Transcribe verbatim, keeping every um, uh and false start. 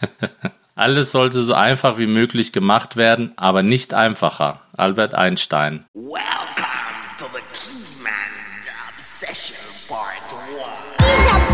Alles sollte so einfach wie möglich gemacht werden, aber nicht einfacher. Albert Einstein. Welcome to the Keyman Obsession Part one.